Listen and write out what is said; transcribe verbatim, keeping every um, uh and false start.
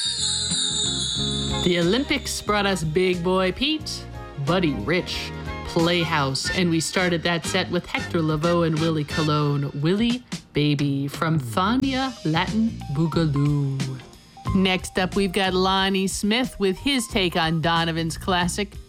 The Olympics brought us Big Boy Pete, Buddy Rich, Playhouse, and we started that set with Hector Lavoe and Willie Colon, Willie Baby from Fania Latin Boogaloo. Next up, we've got Lonnie Smith with his take on Donovan's classic,